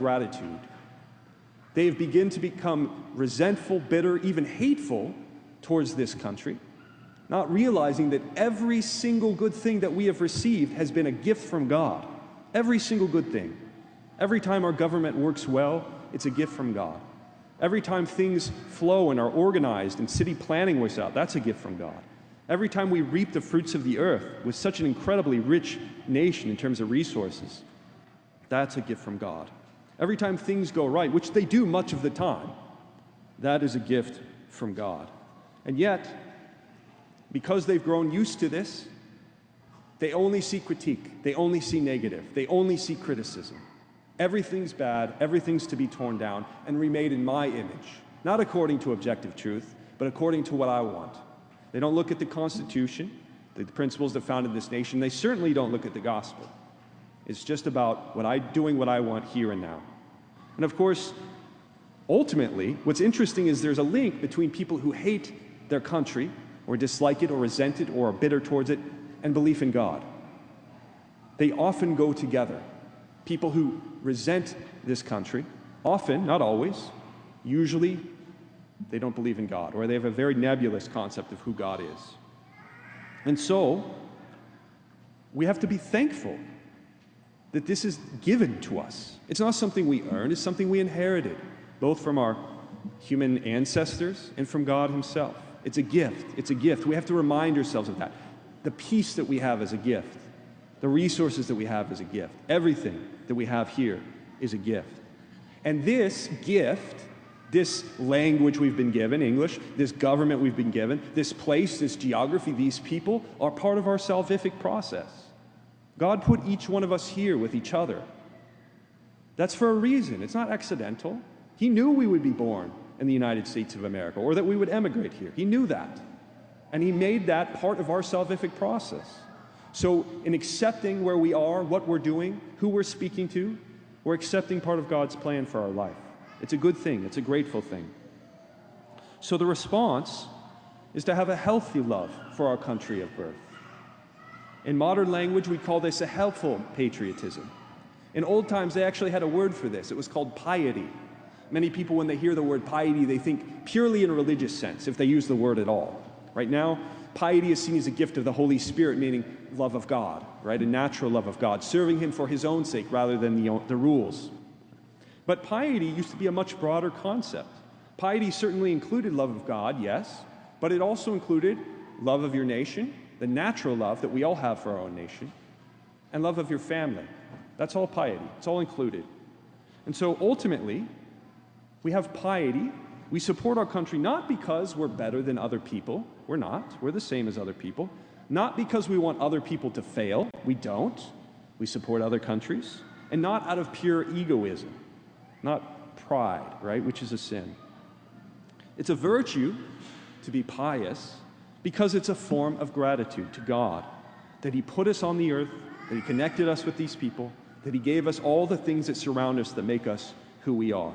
gratitude. They have begun to become resentful, bitter, even hateful towards this country, not realizing that every single good thing that we have received has been a gift from God. Every single good thing. Every time our government works well, it's a gift from God. Every time things flow and are organized and city planning works out, that's a gift from God. Every time we reap the fruits of the earth with such an incredibly rich nation in terms of resources, that's a gift from God. Every time things go right, which they do much of the time, that is a gift from God. And yet, because they've grown used to this, they only see critique, they only see negative, they only see criticism. Everything's bad, everything's to be torn down and remade in my image, not according to objective truth, but according to what I want. They don't look at the Constitution, the principles that founded this nation. They certainly don't look at the gospel. It's just about doing what I want here and now. And of course, ultimately, what's interesting is there's a link between people who hate their country or dislike it or resent it or are bitter towards it and belief in God. They often go together. People who resent this country, often, not always, usually they don't believe in God, or they have a very nebulous concept of who God is. And so, we have to be thankful that this is given to us. It's not something we earned, it's something we inherited, both from our human ancestors and from God himself. It's a gift. It's a gift. We have to remind ourselves of that. The peace that we have is a gift. The resources that we have is a gift. Everything that we have here is a gift. And this gift, this language we've been given, English, this government we've been given, this place, this geography, these people are part of our salvific process. God put each one of us here with each other. That's for a reason. It's not accidental. He knew we would be born in the United States of America, or that we would emigrate here. He knew that. And he made that part of our salvific process. So in accepting where we are, what we're doing, who we're speaking to, we're accepting part of God's plan for our life. It's a good thing. It's a grateful thing. So the response is to have a healthy love for our country of birth. In modern language, we call this a helpful patriotism. In old times, they actually had a word for this. It was called piety. Many people, when they hear the word piety, they think purely in a religious sense, if they use the word at all. Right now, piety is seen as a gift of the Holy Spirit, meaning love of God, right? A natural love of God, serving him for his own sake rather than the rules. But piety used to be a much broader concept. Piety certainly included love of God, yes, but it also included love of your nation, the natural love that we all have for our own nation, and love of your family. That's all piety. It's all included. And so ultimately, we have piety. We support our country not because we're better than other people. We're not. We're the same as other people. Not because we want other people to fail. We don't. We support other countries. And not out of pure egoism. Not pride, right, which is a sin. It's a virtue to be pious because it's a form of gratitude to God that he put us on the earth, that he connected us with these people, that he gave us all the things that surround us that make us who we are.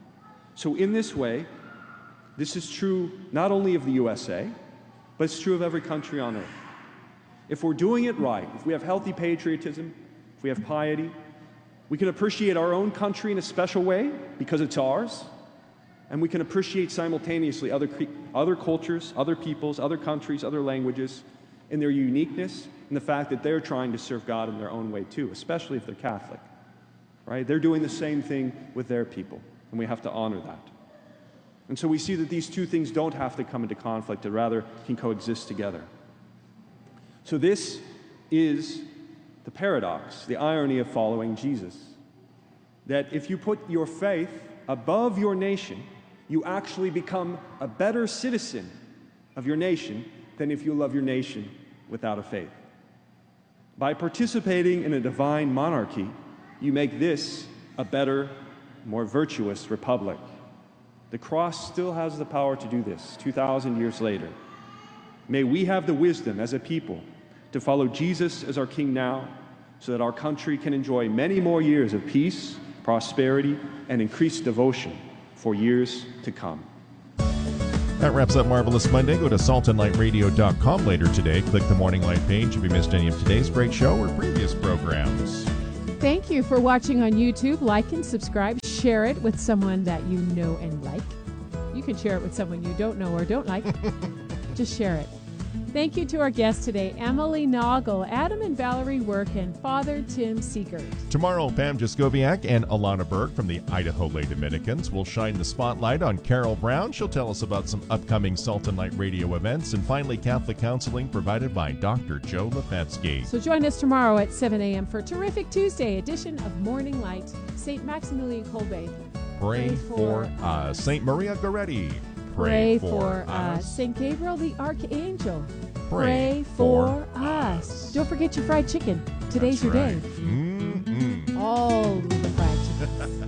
So in this way, this is true not only of the USA, but it's true of every country on earth. If we're doing it right, if we have healthy patriotism, if we have piety, we can appreciate our own country in a special way because it's ours, and we can appreciate simultaneously other cultures, other peoples, other countries, other languages in their uniqueness and the fact that they're trying to serve God in their own way too, especially if they're Catholic, right? They're doing the same thing with their people, and we have to honor that. And so we see that these two things don't have to come into conflict, but rather can coexist together. So this is the paradox, the irony of following Jesus. That if you put your faith above your nation, you actually become a better citizen of your nation than if you love your nation without a faith. By participating in a divine monarchy, you make this a better, more virtuous republic. The cross still has the power to do this 2,000 years later. May we have the wisdom as a people to follow Jesus as our King now, so that our country can enjoy many more years of peace, prosperity, and increased devotion for years to come. That wraps up Marvelous Monday. Go to saltandlightradio.com later today. Click the Morning Light page if you missed any of today's great show or previous programs. Thank you for watching on YouTube. Like and subscribe. Share it with someone that you know and like. You can share it with someone you don't know or don't like. Just share it. Thank you to our guests today, Emily Noggle, Adam and Valerie Work, and Father Tim Seegert. Tomorrow, Pam Jaskowiak and Alana Berg from the Idaho Lay Dominicans will shine the spotlight on Carol Brown. She'll tell us about some upcoming Salt and Light radio events. And finally, Catholic counseling provided by Dr. Joe Lepetsky. So join us tomorrow at 7 a.m. for a terrific Tuesday edition of Morning Light. St. Maximilian Kolbe. Pray for us. St. Maria Goretti. Pray for us. St. Gabriel the Archangel. Pray for us. Don't forget your fried chicken. Today's your day. All the fried chickens.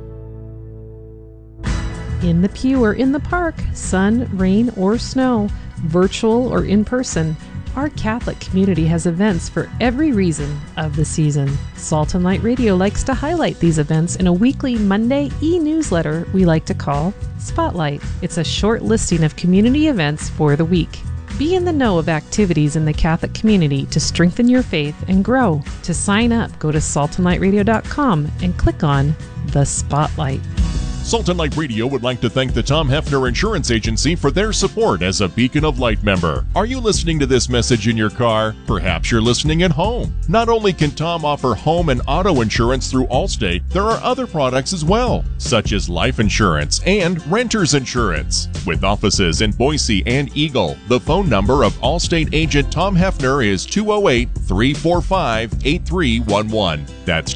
In the pew or in the park, sun, rain, or snow, virtual or in person, our Catholic community has events for every reason of the season. Salt and Light Radio likes to highlight these events in a weekly Monday e-newsletter we like to call Spotlight. It's a short listing of community events for the week. Be in the know of activities in the Catholic community to strengthen your faith and grow. To sign up, go to saltandlightradio.com and click on the Spotlight. Salt and Light Radio would like to thank the Tom Hefner Insurance Agency for their support as a Beacon of Light member. Are you listening to this message in your car? Perhaps you're listening at home. Not only can Tom offer home and auto insurance through Allstate, there are other products as well, such as life insurance and renter's insurance. With offices in Boise and Eagle, the phone number of Allstate agent Tom Hefner is 208-345-8311. That's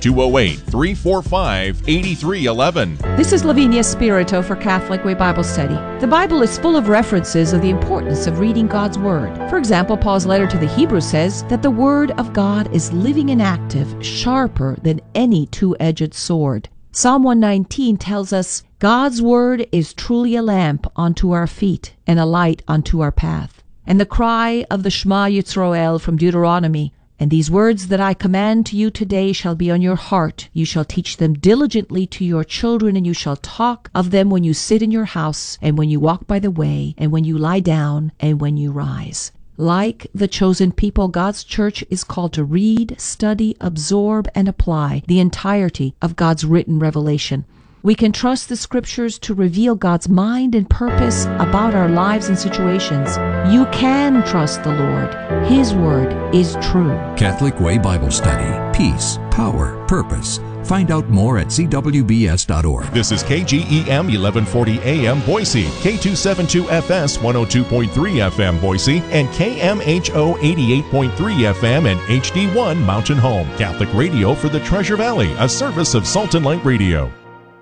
208-345-8311. This is Lavinia Spirito for Catholic Way Bible Study. The Bible is full of references of the importance of reading God's Word. For example, Paul's letter to the Hebrews says that the Word of God is living and active, sharper than any two-edged sword. Psalm 119 tells us, God's Word is truly a lamp unto our feet and a light unto our path. And the cry of the Shema Yisroel from Deuteronomy, and these words that I command to you today shall be on your heart. You shall teach them diligently to your children, and you shall talk of them when you sit in your house, and when you walk by the way, and when you lie down, and when you rise. Like the chosen people, God's church is called to read, study, absorb, and apply the entirety of God's written revelation. We can trust the Scriptures to reveal God's mind and purpose about our lives and situations. You can trust the Lord. His Word is true. Catholic Way Bible Study. Peace, power, purpose. Find out more at cwbs.org. This is KGEM 1140 AM Boise, K272FS 102.3 FM Boise, and KMHO 88.3 FM and HD1 Mountain Home. Catholic radio for the Treasure Valley, a service of Salt and Light Radio.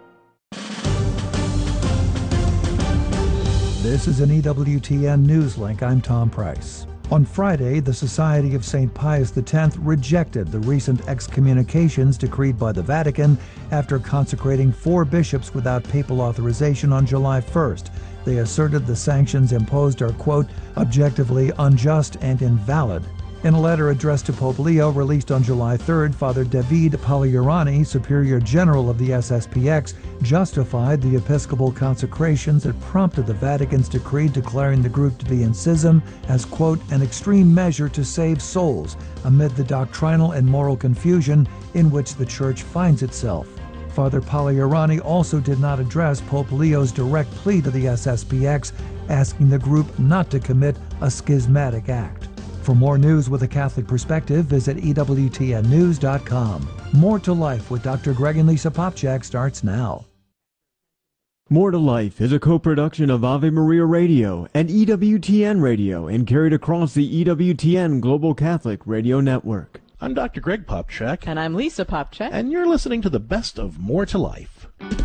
This is an EWTN News Link. I'm Tom Price. On Friday, the Society of St. Pius X rejected the recent excommunications decreed by the Vatican after consecrating 4 bishops without papal authorization on July 1st. They asserted the sanctions imposed are, quote, objectively unjust and invalid. In a letter addressed to Pope Leo released on July 3rd, Father David Pagliarani, Superior General of the SSPX, justified the episcopal consecrations that prompted the Vatican's decree declaring the group to be in schism as, quote, an extreme measure to save souls amid the doctrinal and moral confusion in which the Church finds itself. Father Pagliarani also did not address Pope Leo's direct plea to the SSPX, asking the group not to commit a schismatic act. For more news with a Catholic perspective, visit EWTNnews.com. More to Life with Dr. Greg and Lisa Popchak starts now. More to Life is a co-production of Ave Maria Radio and EWTN Radio and carried across the EWTN Global Catholic Radio Network. I'm Dr. Greg Popchak. And I'm Lisa Popchak. And you're listening to the best of More to Life.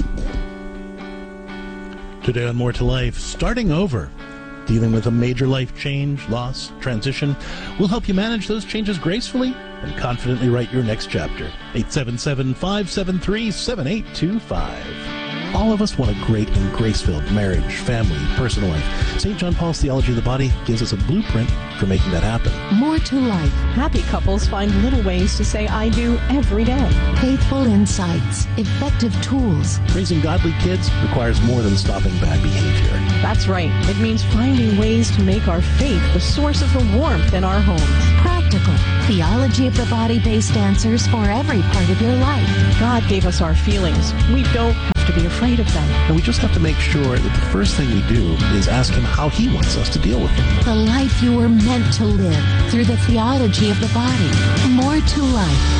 Today on More to Life, starting over. Dealing with a major life change, loss, transition. We'll help you manage those changes gracefully and confidently write your next chapter. 877-573-7825. All of us want a great and grace-filled marriage, family, personal life. St. John Paul's Theology of the Body gives us a blueprint for making that happen. More to Life. Happy couples find little ways to say I do every day. Faithful insights. Effective tools. Raising godly kids requires more than stopping bad behavior. That's right. It means finding ways to make our faith the source of the warmth in our homes. Practical. Theology of the Body-based answers for every part of your life. God gave us our feelings. We don't have to be afraid of them. And we just have to make sure that the first thing we do is ask him how he wants us to deal with them. The life you were meant to live through the theology of the body. More to life.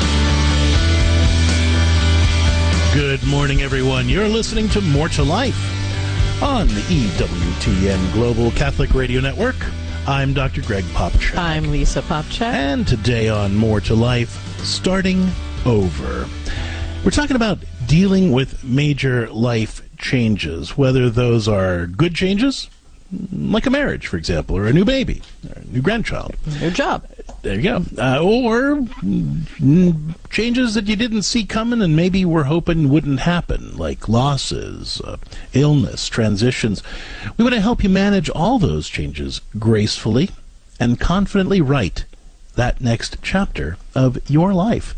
Good morning, everyone. You're listening to More to Life on the EWTN Global Catholic Radio Network. I'm Dr. Greg Popcak. I'm Lisa Popcak. And today on More to Life, starting over. We're talking about dealing with major life changes, whether those are good changes, like a marriage, for example, or a new baby, or a new grandchild. New job. There you go. Or changes that you didn't see coming and maybe were hoping wouldn't happen, like losses, illness, transitions. We want to help you manage all those changes gracefully and confidently write that next chapter of your life.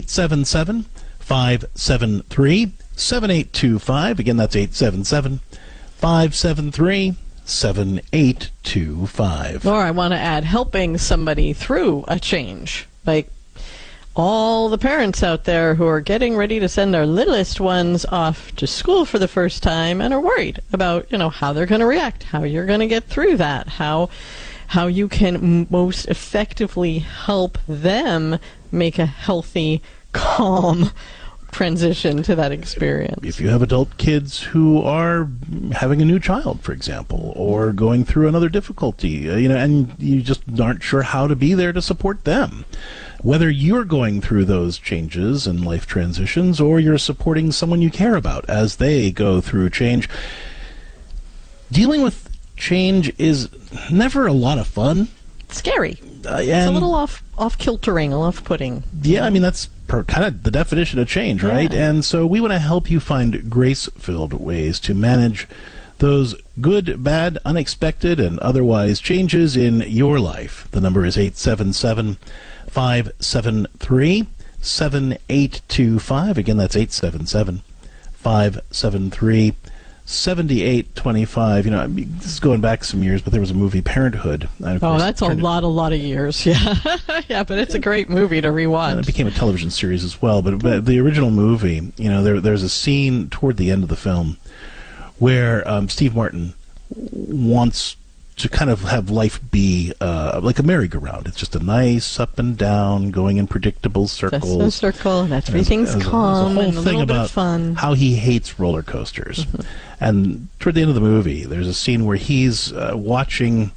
877-573-7825. Again, that's 877-573-7825. Or I want to add helping somebody through a change. Like all the parents out there who are getting ready to send their littlest ones off to school for the first time and are worried about, how they're going to react, how you're going to get through that, how you can most effectively help them make a healthy, calm transition to that experience. If you have adult kids who are having a new child, for example, or going through another difficulty, and you just aren't sure how to be there to support them, whether you're going through those changes and life transitions or you're supporting someone you care about as they go through change, dealing with change is never a lot of fun. Scary. It's a little off-kiltering, off-putting. Yeah, that's kind of the definition of change, right? Yeah. And so we want to help you find grace-filled ways to manage those good, bad, unexpected, and otherwise changes in your life. The number is 877-573-7825. Again, that's 877-573-7825. 7825. This is going back some years, but there was a movie, Parenthood. That's a lot of years. Yeah, yeah, but it's a great movie to rewatch. And it became a television series as well. But the original movie, there's a scene toward the end of the film where Steve Martin wants to kind of have life be like a merry-go-round. It's just a nice up and down, going in predictable circles. That's a circle, and everything's calm and a little bit of fun. How he hates roller coasters. Mm-hmm. And toward the end of the movie, there's a scene where he's watching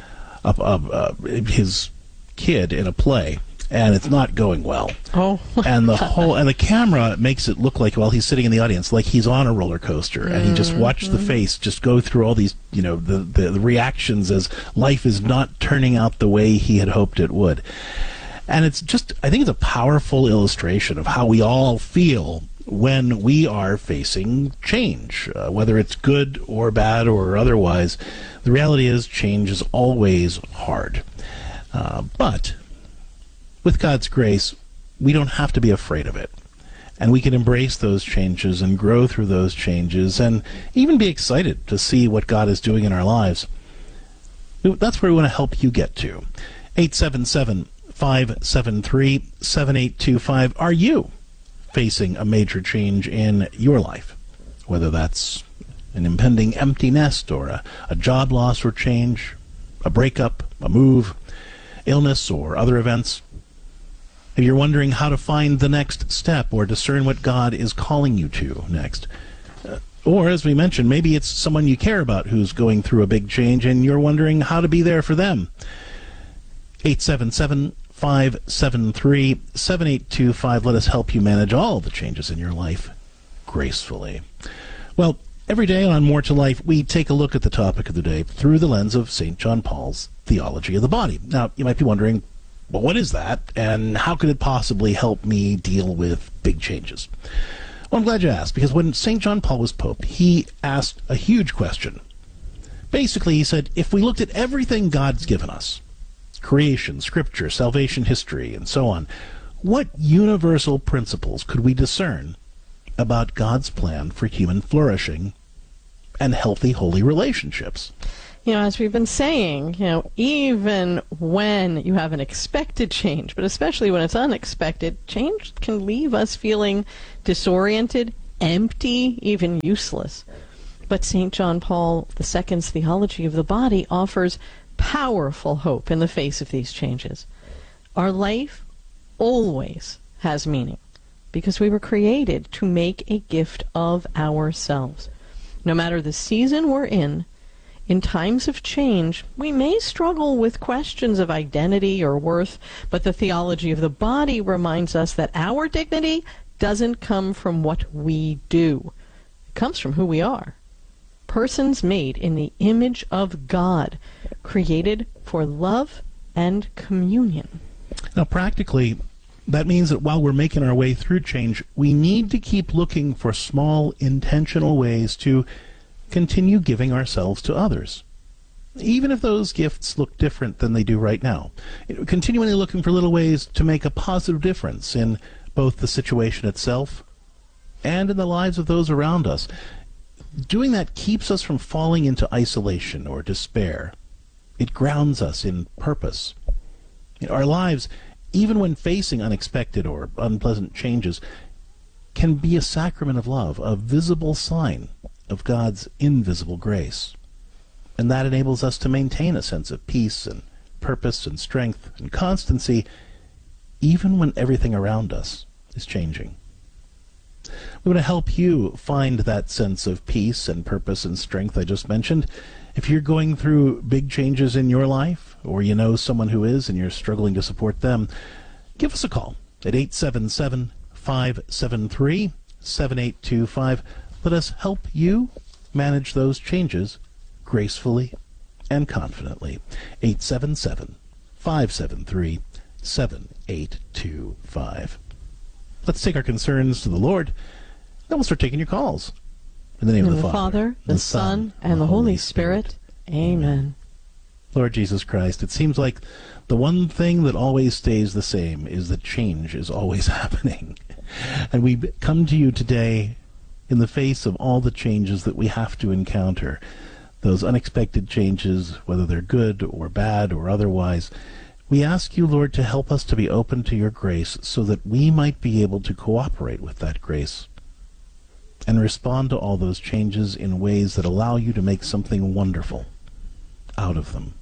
his kid in a play, and it's not going well. Oh. And the camera makes it look like, while he's sitting in the audience, like he's on a roller coaster, and he just watched the face just go through all these, the reactions as life is not turning out the way he had hoped it would. And it's just, I think it's a powerful illustration of how we all feel when we are facing change, whether it's good or bad or otherwise. The reality is change is always hard. But with God's grace, we don't have to be afraid of it. And we can embrace those changes and grow through those changes and even be excited to see what God is doing in our lives. That's where we want to help you get to. 877-573-7825. Are you facing a major change in your life? Whether that's an impending empty nest or a job loss or change, a breakup, a move, illness, or other events. If you're wondering how to find the next step or discern what God is calling you to next. Or, as we mentioned, maybe it's someone you care about who's going through a big change and you're wondering how to be there for them. 877-573-7825. Let us help you manage all the changes in your life gracefully. Well, every day on More to Life, we take a look at the topic of the day through the lens of St. John Paul's Theology of the Body. Now, you might be wondering, well, what is that, and how could it possibly help me deal with big changes? Well, I'm glad you asked, because when St. John Paul was Pope, he asked a huge question. Basically, he said, if we looked at everything God's given us, creation, scripture, salvation history, and so on, what universal principles could we discern about God's plan for human flourishing and healthy, holy relationships? As we've been saying, even when you have an expected change, but especially when it's unexpected, change can leave us feeling disoriented, empty, even useless. But St. John Paul II's theology of the body offers powerful hope in the face of these changes. Our life always has meaning because we were created to make a gift of ourselves. No matter the season we're in times of change, we may struggle with questions of identity or worth, but the theology of the body reminds us that our dignity doesn't come from what we do. It comes from who we are. Persons made in the image of God, created for love and communion. Now, practically, that means that while we're making our way through change, we need to keep looking for small, intentional ways to continue giving ourselves to others, even if those gifts look different than they do right now. Continually looking for little ways to make a positive difference in both the situation itself and in the lives of those around us. Doing that keeps us from falling into isolation or despair. It grounds us in purpose. Our lives, even when facing unexpected or unpleasant changes, can be a sacrament of love, a visible sign of God's invisible grace. And that enables us to maintain a sense of peace and purpose and strength and constancy, even when everything around us is changing. We want to help you find that sense of peace and purpose and strength I just mentioned. If you're going through big changes in your life, or you know someone who is and you're struggling to support them, give us a call at 877-573-7825. Let us help you manage those changes gracefully and confidently. 877-573-7825. Let's take our concerns to the Lord. Then we'll start taking your calls. In the name of the Father, the Son, and the Holy Spirit. Amen. Lord Jesus Christ, it seems like the one thing that always stays the same is that change is always happening. And we come to you today in the face of all the changes that we have to encounter, those unexpected changes, whether they're good or bad or otherwise. We ask you, Lord, to help us to be open to your grace so that we might be able to cooperate with that grace and respond to all those changes in ways that allow you to make something wonderful out of them.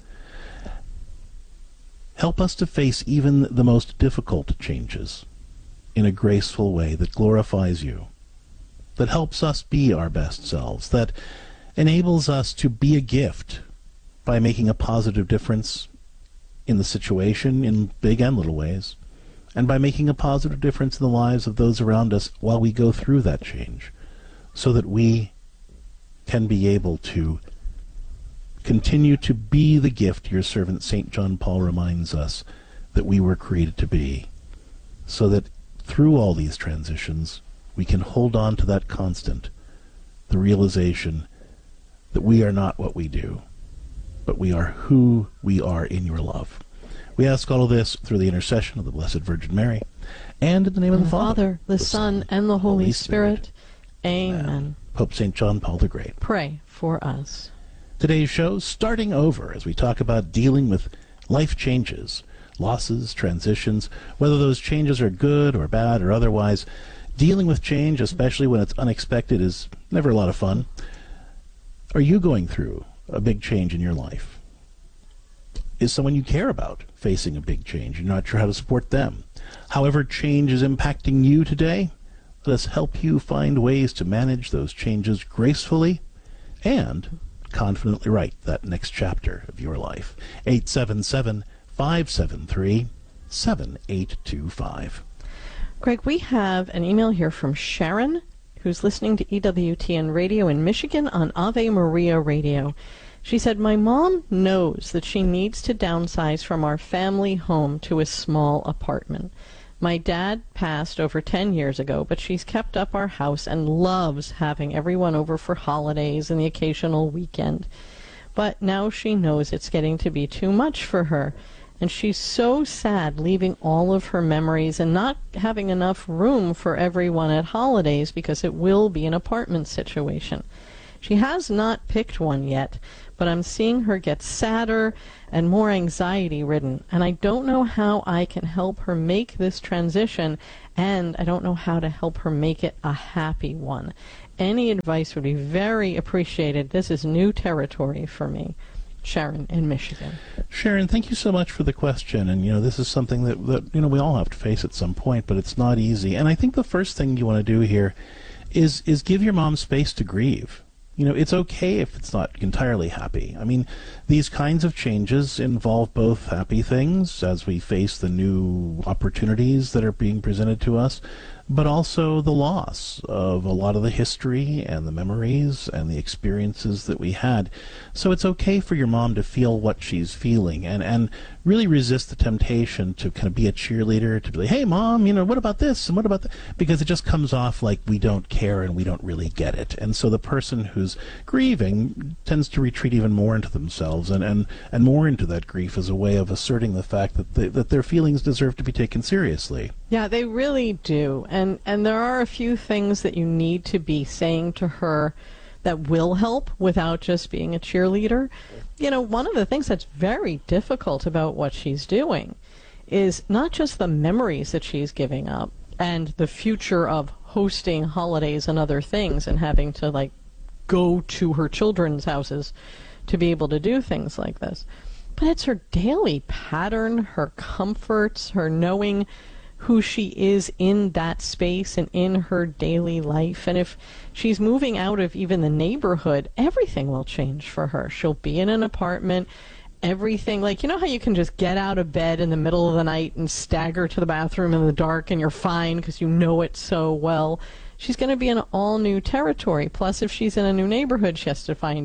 Help us to face even the most difficult changes in a graceful way that glorifies you, that helps us be our best selves, that enables us to be a gift by making a positive difference in the situation in big and little ways, and by making a positive difference in the lives of those around us while we go through that change, so that we can be able to continue to be the gift your servant St. John Paul reminds us that we were created to be, so that through all these transitions we can hold on to that constant, the realization that we are not what we do, but we are who we are in your love. We ask all of this through the intercession of the Blessed Virgin Mary, and in the name of the Father, the Son, and the Holy Spirit. Amen. Pope St. John Paul the Great, pray for us. Today's show, starting over as we talk about dealing with life changes, losses, transitions, whether those changes are good or bad or otherwise. Dealing with change, especially when it's unexpected, is never a lot of fun. Are you going through a big change in your life? Is someone you care about facing a big change? You're not sure how to support them. However change is impacting you today, let us help you find ways to manage those changes gracefully and confidently write that next chapter of your life. 877-573-7825. Greg, we have an email here from Sharon, who's listening to EWTN Radio in Michigan on Ave Maria Radio. She said, my mom knows that she needs to downsize from our family home to a small apartment. My dad passed over 10 years ago, but she's kept up our house and loves having everyone over for holidays and the occasional weekend. But now she knows it's getting to be too much for her, and she's so sad leaving all of her memories and not having enough room for everyone at holidays because it will be an apartment situation. She has not picked one yet, but I'm seeing her get sadder and more anxiety-ridden, and I don't know how I can help her make this transition, and I don't know how to help her make it a happy one. Any advice would be very appreciated. This is new territory for me. Sharon in Michigan. Sharon, thank you so much for the question. And, this is something that we all have to face at some point, but it's not easy. And I think the first thing you want to do here is give your mom space to grieve. It's okay if it's not entirely happy. I mean, these kinds of changes involve both happy things as we face the new opportunities that are being presented to us, but also the loss of a lot of the history and the memories and the experiences that we had. So it's okay for your mom to feel what she's feeling and really resist the temptation to kind of be a cheerleader, to be like, hey, Mom, what about this and what about that? Because it just comes off like we don't care and we don't really get it. And so the person who's grieving tends to retreat even more into themselves and more into that grief as a way of asserting the fact that their feelings deserve to be taken seriously. Yeah, they really do. And there are a few things that you need to be saying to her that will help without just being a cheerleader. One of the things that's very difficult about what she's doing is not just the memories that she's giving up and the future of hosting holidays and other things and having to, go to her children's houses to be able to do things like this, but it's her daily pattern, her comforts, her knowing who she is in that space and in her daily life. And if she's moving out of even the neighborhood, everything will change for her. She'll be in an apartment, everything, how you can just get out of bed in the middle of the night and stagger to the bathroom in the dark and you're fine because you know it so well. She's going to be in all new territory. Plus, if she's in a new neighborhood, she has to find,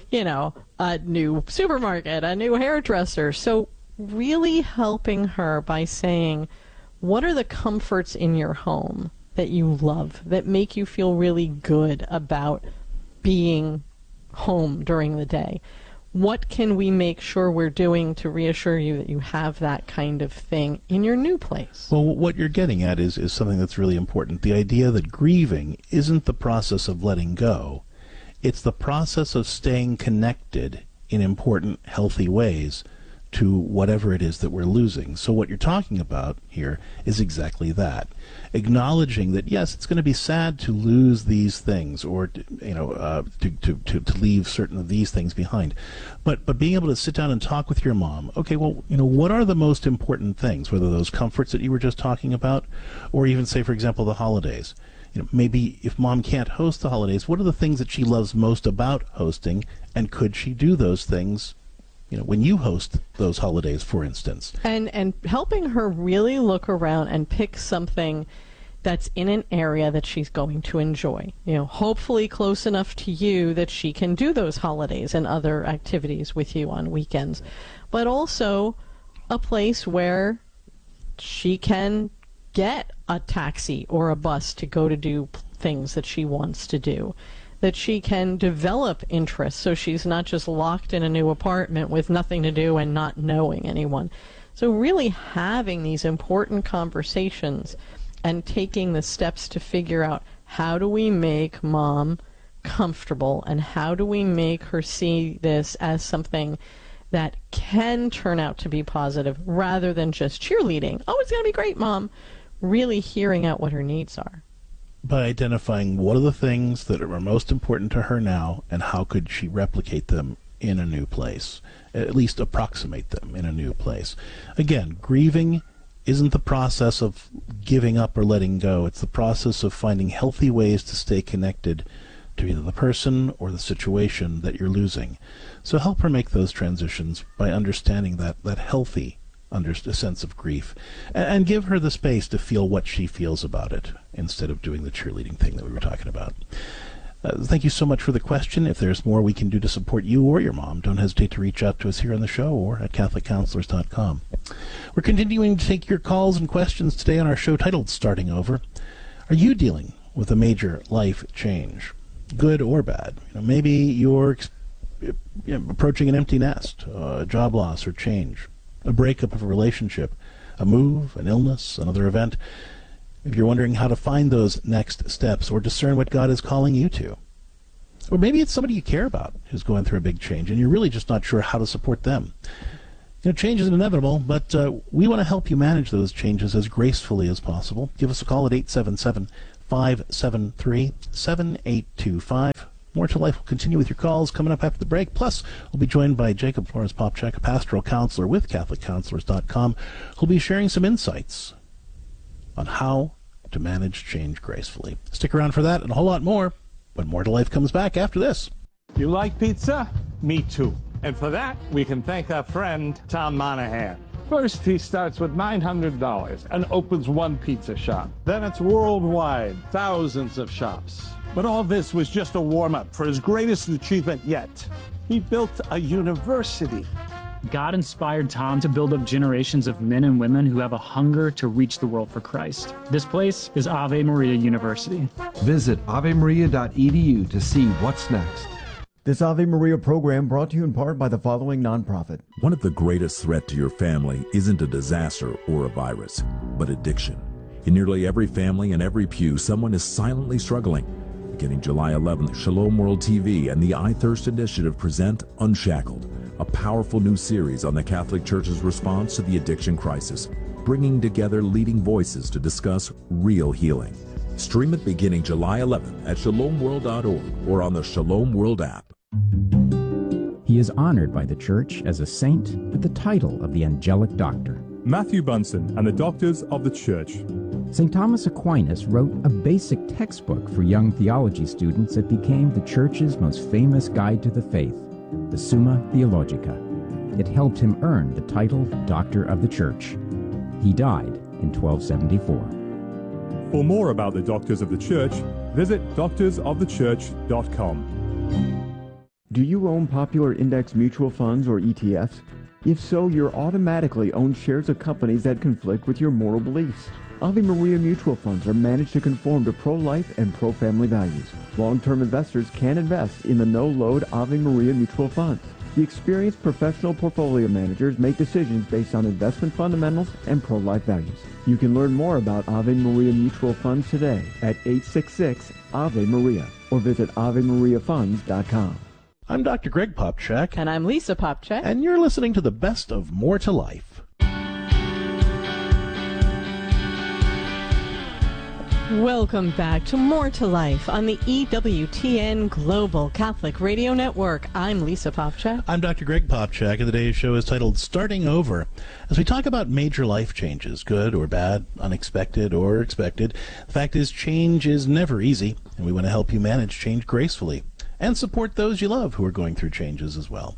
a new supermarket, a new hairdresser. So really helping her by saying, what are the comforts in your home that you love, that make you feel really good about being home during the day? What can we make sure we're doing to reassure you that you have that kind of thing in your new place? Well, what you're getting at is something that's really important. The idea that grieving isn't the process of letting go. It's the process of staying connected in important, healthy ways to whatever it is that we're losing. So what you're talking about here is exactly that. Acknowledging that, yes, it's going to be sad to lose these things or, to leave certain of these things behind. But being able to sit down and talk with your mom, okay, well, what are the most important things, whether those comforts that you were just talking about, or even, say, for example, the holidays. Maybe if Mom can't host the holidays, what are the things that she loves most about hosting, and could she do those things when you host those holidays, for instance. And helping her really look around and pick something that's in an area that she's going to enjoy. Hopefully close enough to you that she can do those holidays and other activities with you on weekends. But also a place where she can get a taxi or a bus to go to do things that she wants to do, that she can develop interests so she's not just locked in a new apartment with nothing to do and not knowing anyone. So really having these important conversations and taking the steps to figure out, how do we make Mom comfortable and how do we make her see this as something that can turn out to be positive rather than just cheerleading. Oh, it's going to be great, Mom. Really hearing out what her needs are. By identifying what are the things that are most important to her now and how could she replicate them in a new place, at least approximate them in a new place. Again, grieving isn't the process of giving up or letting go. It's the process of finding healthy ways to stay connected to either the person or the situation that you're losing. So help her make those transitions by understanding that healthy sense of grief, and give her the space to feel what she feels about it instead of doing the cheerleading thing that we were talking about. Thank you so much for the question. If there's more we can do to support you or your mom, don't hesitate to reach out to us here on the show or at CatholicCounselors.com. We're continuing to take your calls and questions today on our show titled Starting Over. Are you dealing with a major life change, good or bad? Maybe you're approaching an empty nest, a job loss or change, a breakup of a relationship, a move, an illness, another event. If you're wondering how to find those next steps or discern what God is calling you to, Or maybe it's somebody you care about who's going through a big change, and you're really just not sure how to support them. Change is inevitable, but we want to help you manage those changes as gracefully as possible. Give us a call at 877-573-7825. More to Life will continue with your calls coming up after the break. Plus, we'll be joined by Jacob Flores-Popcak, a pastoral counselor with CatholicCounselors.com, who'll be sharing some insights on how to manage change gracefully. Stick around for that and a whole lot more when More to Life comes back after this. You like pizza? Me too. And for that, we can thank our friend Tom Monahan. First, he starts with $900 and opens one pizza shop. Then it's worldwide, thousands of shops. But all this was just a warm-up for his greatest achievement yet. He built a university. God inspired Tom to build up generations of men and women who have a hunger to reach the world for Christ. This place is Ave Maria University. Visit avemaria.edu to see what's next. This Ave Maria program brought to you in part by the following nonprofit. One of the greatest threats to your family isn't a disaster or a virus, but addiction. In nearly every family and every pew, someone is silently struggling. Beginning July 11th, Shalom World TV and the I Thirst Initiative present Unshackled, a powerful new series on the Catholic Church's response to the addiction crisis, bringing together leading voices to discuss real healing. Stream it beginning July 11th at shalomworld.org or on the Shalom World app. He is honored by the Church as a saint with the title of the Angelic Doctor. Matthew Bunson and the Doctors of the Church. St. Thomas Aquinas wrote a basic textbook for young theology students that became the Church's most famous guide to the faith, the Summa Theologica. It helped him earn the title Doctor of the Church. He died in 1274. For more about the Doctors of the Church, visit doctorsofthechurch.com. Do you own popular index mutual funds or ETFs? If so, you're automatically owned shares of companies that conflict with your moral beliefs. Ave Maria mutual funds are managed to conform to pro-life and pro-family values. Long-term investors can invest in the no-load Ave Maria mutual funds. The experienced professional portfolio managers make decisions based on investment fundamentals and pro-life values. You can learn more about Ave Maria mutual funds today at 866-AVE-MARIA or visit AveMariaFunds.com. I'm Dr. Greg Popcak. And I'm Lisa Popcak. And you're listening to the best of More to Life. Welcome back to More to Life on the EWTN Global Catholic Radio Network. I'm Lisa Popcak. I'm Dr. Greg Popcak, and today's show is titled Starting Over. As we talk about major life changes, good or bad, unexpected or expected, the fact is change is never easy, and we want to help you manage change gracefully and support those you love who are going through changes as well.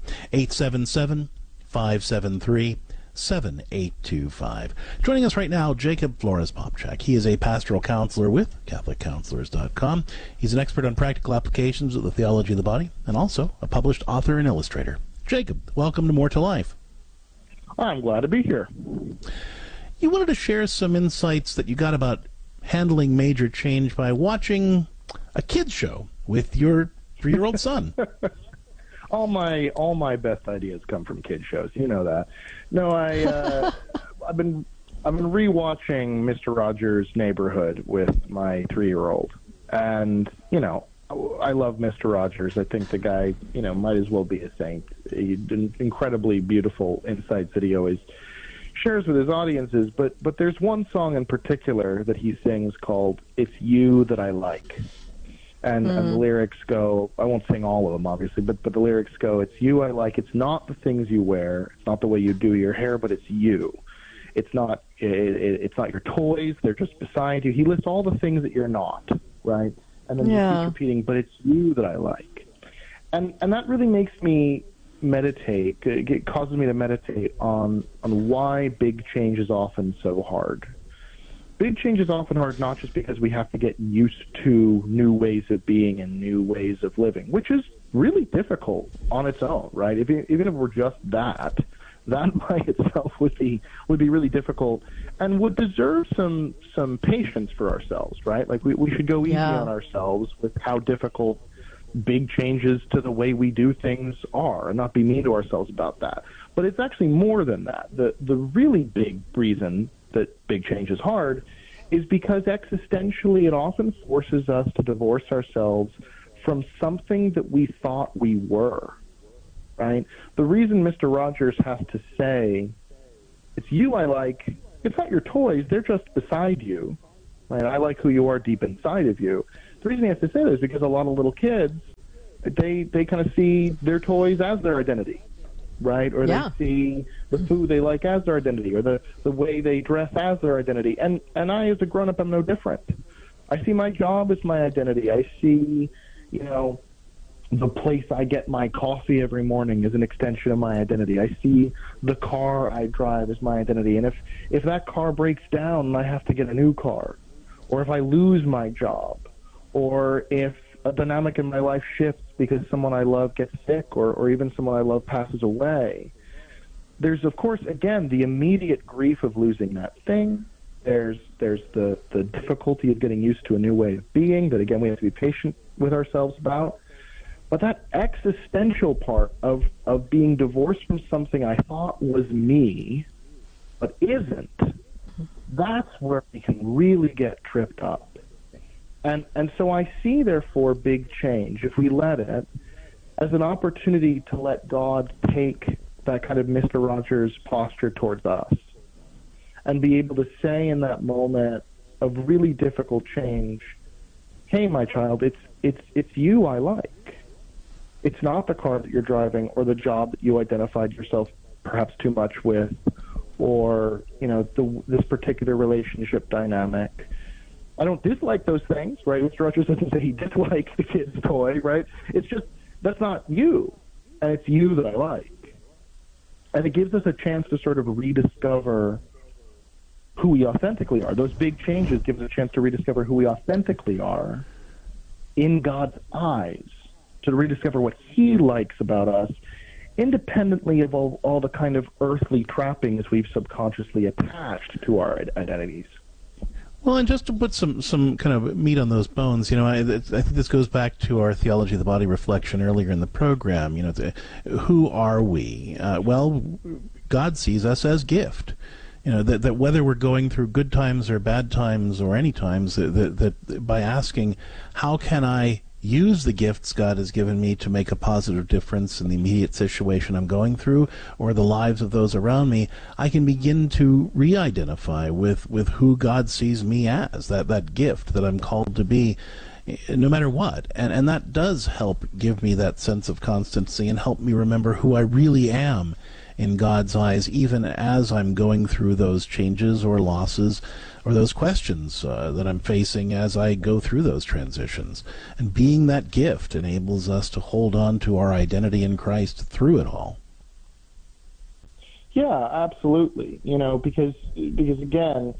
877-573-7825. Joining us right now, Jacob Flores-Popcak. He is a pastoral counselor with CatholicCounselors.com. He's an expert on practical applications of the theology of the body and also a published author and illustrator. Jacob, welcome to More to Life. I'm glad to be here. You wanted to share some insights that you got about handling major change by watching a kids show with your 3-year-old son. All my best ideas come from kid shows. You know that. No, I've been rewatching Mr. Rogers' Neighborhood with my 3-year-old, and I love Mr. Rogers. I think the guy might as well be a saint. He did incredibly beautiful insights that he always shares with his audiences. But there's one song in particular that he sings called "It's You That I Like." And the lyrics go, I won't sing all of them, obviously, but the lyrics go, it's you I like, it's not the things you wear, it's not the way you do your hair, but it's you. It's not your toys, they're just beside you. He lists all the things that you're not, right? And then he keeps repeating, but it's you that I like. And that really makes me meditate, it causes me to meditate on why big change is often so hard. Big change is often hard not just because we have to get used to new ways of being and new ways of living, which is really difficult on its own, right? Even if we're just that by itself would be really difficult and would deserve some patience for ourselves, right? Like we should go easy on ourselves with how difficult big changes to the way we do things are and not be mean to ourselves about that. But it's actually more than that. The really big reason that big change is hard is because existentially it often forces us to divorce ourselves from something that we thought we were, right? The reason Mr. Rogers has to say, it's you I like, it's not your toys, they're just beside you, right? I like who you are deep inside of you. The reason he has to say that is because a lot of little kids, they kind of see their toys as their identity, right? Or they see the food they like as their identity, or the way they dress as their identity. And I, as a grown-up, am no different. I see my job as my identity. I see, the place I get my coffee every morning is an extension of my identity. I see the car I drive as my identity. And if that car breaks down and I have to get a new car, or if I lose my job, or if a dynamic in my life shifts because someone I love gets sick, or even someone I love passes away, there's, of course, again, the immediate grief of losing that thing. There's the difficulty of getting used to a new way of being that, again, we have to be patient with ourselves about. But that existential part of being divorced from something I thought was me, but isn't, that's where we can really get tripped up. And so I see, therefore, big change, if we let it, as an opportunity to let God take that kind of Mr. Rogers posture towards us and be able to say in that moment of really difficult change, hey, my child, it's you I like. It's not the car that you're driving or the job that you identified yourself perhaps too much with, or, this particular relationship dynamic. I don't dislike those things, right? Mr. Rogers doesn't say he dislikes the kid's toy, right? It's just, that's not you, and it's you that I like. And it gives us a chance to sort of rediscover who we authentically are. Those big changes give us a chance to rediscover who we authentically are in God's eyes, to rediscover what he likes about us, independently of all the kind of earthly trappings we've subconsciously attached to our identities. Well, and just to put some kind of meat on those bones, I think this goes back to our Theology of the Body reflection earlier in the program. Who are we? Well, God sees us as gift. That whether we're going through good times or bad times or any times, that by asking, how can I use the gifts God has given me to make a positive difference in the immediate situation I'm going through or the lives of those around me, I can begin to re-identify with who God sees me as, that gift that I'm called to be, no matter what. And that does help give me that sense of constancy and help me remember who I really am in God's eyes, even as I'm going through those changes or losses or those questions that I'm facing as I go through those transitions. And being that gift enables us to hold on to our identity in Christ through it all. Yeah, absolutely. Because again,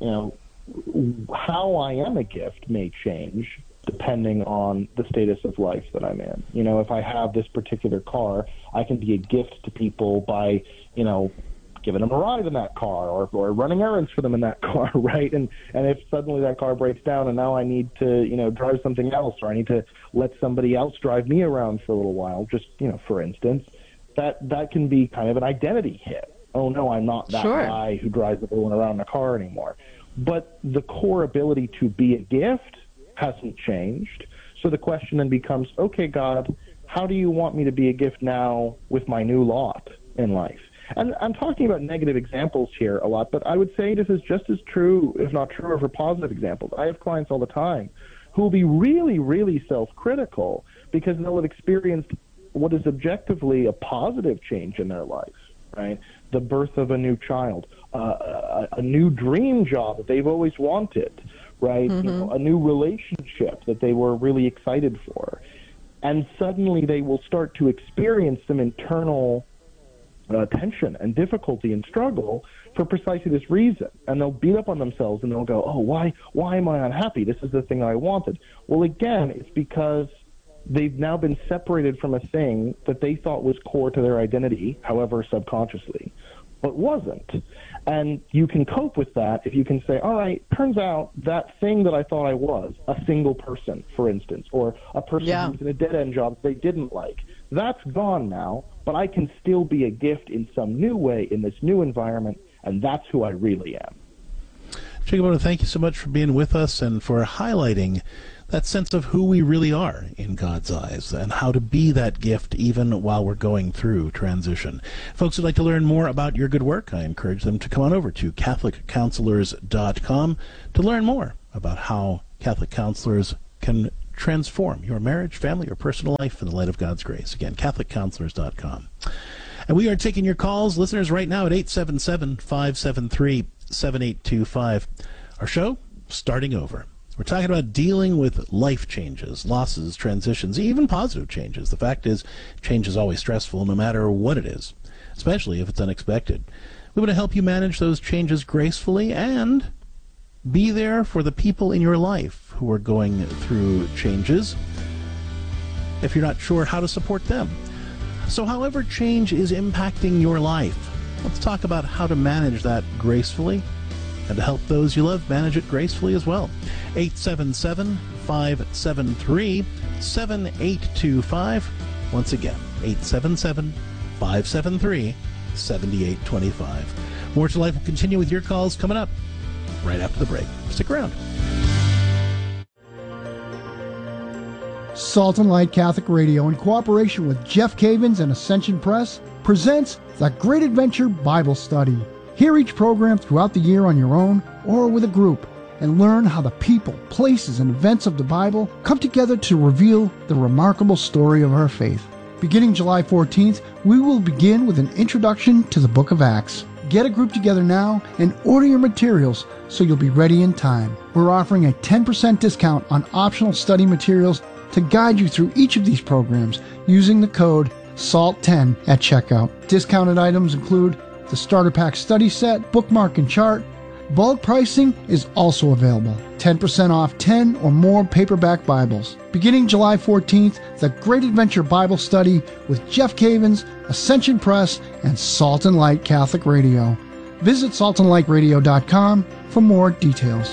how I am a gift may change depending on the status of life that I'm in. If I have this particular car, I can be a gift to people by, giving them a ride in that car or running errands for them in that car, right? And if suddenly that car breaks down and now I need to, drive something else, or I need to let somebody else drive me around for a little while, just, for instance, that can be kind of an identity hit. Oh, no, I'm not that guy who drives everyone around in a car anymore. But the core ability to be a gift hasn't changed. So the question then becomes, okay, God, how do you want me to be a gift now with my new lot in life? And I'm talking about negative examples here a lot, but I would say this is just as true, if not truer, for positive examples. I have clients all the time who will be really, really self-critical because they'll have experienced what is objectively a positive change in their life, right? The birth of a new child, a new dream job that they've always wanted, right? Mm-hmm. A new relationship that they were really excited for. And suddenly they will start to experience some internal tension and difficulty and struggle for precisely this reason. And they'll beat up on themselves and they'll go, oh, why am I unhappy? This is the thing I wanted. Well, again, it's because they've now been separated from a thing that they thought was core to their identity, however subconsciously, but wasn't. And you can cope with that if you can say, all right, turns out that thing that I thought I was, a single person, for instance, or a person who's in a dead-end job they didn't like, that's gone now, but I can still be a gift in some new way in this new environment, and that's who I really am. Jacob, I want to thank you so much for being with us and for highlighting that sense of who we really are in God's eyes and how to be that gift even while we're going through transition. Folks who'd like to learn more about your good work, I encourage them to come on over to CatholicCounselors.com to learn more about how Catholic counselors can transform your marriage, family, or personal life in the light of God's grace. Again, CatholicCounselors.com. And we are taking your calls, listeners, right now at 877-573-7825. Our show, Starting Over. We're talking about dealing with life changes, losses, transitions, even positive changes. The fact is, change is always stressful no matter what it is, especially if it's unexpected. We want to help you manage those changes gracefully and be there for the people in your life who are going through changes if you're not sure how to support them. So however change is impacting your life, let's talk about how to manage that gracefully and to help those you love manage it gracefully as well. 877-573-7825. Once again, 877-573-7825. More to Life will continue with your calls coming up right after the break. Stick around. Salt and Light Catholic Radio, in cooperation with Jeff Cavins and Ascension Press, presents The Great Adventure Bible Study. Hear each program throughout the year on your own or with a group, and learn how the people, places, and events of the Bible come together to reveal the remarkable story of our faith. Beginning July 14th, we will begin with an introduction to the book of Acts. Get a group together now and order your materials so you'll be ready in time. We're offering a 10% discount on optional study materials to guide you through each of these programs using the code SALT10 at checkout. Discounted items include the Starter Pack Study Set, Bookmark and Chart. Bulk pricing is also available. 10% off 10 or more paperback Bibles. Beginning July 14th, The Great Adventure Bible Study with Jeff Cavins, Ascension Press, and Salt and Light Catholic Radio. Visit saltandlightradio.com for more details.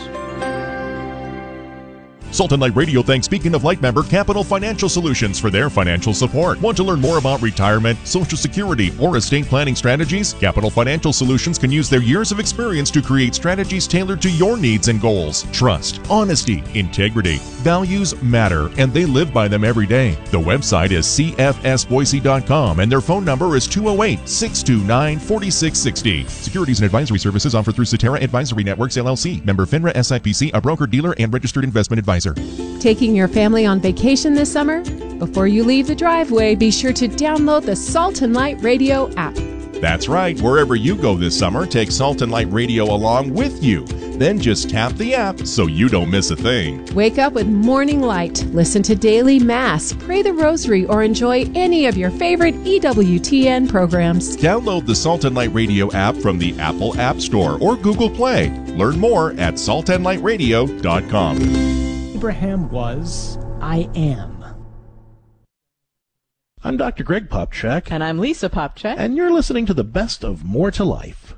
Salt and Light Radio thanks Beacon of Light member Capital Financial Solutions for their financial support. Want to learn more about retirement, Social Security, or estate planning strategies? Capital Financial Solutions can use their years of experience to create strategies tailored to your needs and goals. Trust, honesty, integrity, values matter, and they live by them every day. The website is cfsboise.com, and their phone number is 208-629-4660. Securities and advisory services offered through Cetera Advisory Networks, LLC. Member FINRA SIPC, a broker, dealer, and registered investment advisor. Taking your family on vacation this summer? Before you leave the driveway, be sure to download the Salt and Light Radio app. That's right. Wherever you go this summer, take Salt and Light Radio along with you. Then just tap the app so you don't miss a thing. Wake up with Morning Light, listen to Daily Mass, pray the Rosary, or enjoy any of your favorite EWTN programs. Download the Salt and Light Radio app from the Apple App Store or Google Play. Learn more at saltandlightradio.com. Abraham was, I am. I'm Dr. Greg Popchak. And I'm Lisa Popchak. And you're listening to the best of More to Life.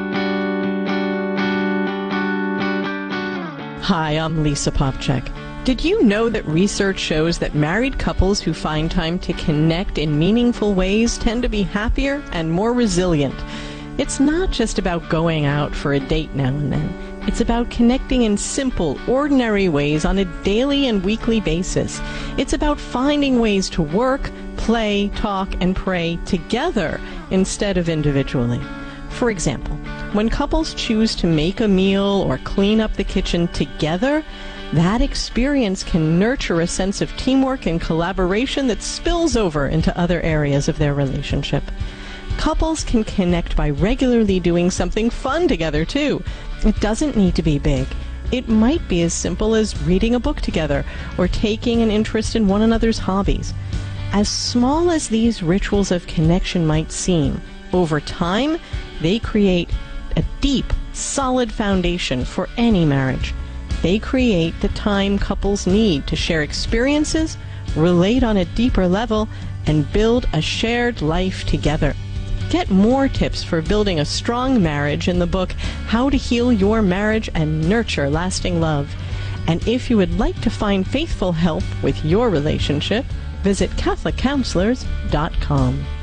Hi, I'm Lisa Popchak. Did you know that research shows that married couples who find time to connect in meaningful ways tend to be happier and more resilient? It's not just about going out for a date now and then. It's about connecting in simple, ordinary ways on a daily and weekly basis. It's about finding ways to work, play, talk, and pray together instead of individually. For example, when couples choose to make a meal or clean up the kitchen together, that experience can nurture a sense of teamwork and collaboration that spills over into other areas of their relationship. Couples can connect by regularly doing something fun together, too. It doesn't need to be big. It might be as simple as reading a book together or taking an interest in one another's hobbies. As small as these rituals of connection might seem, over time, they create a deep, solid foundation for any marriage. They create the time couples need to share experiences, relate on a deeper level, and build a shared life together. Get more tips for building a strong marriage in the book, How to Heal Your Marriage and Nurture Lasting Love. And if you would like to find faithful help with your relationship, visit CatholicCounselors.com.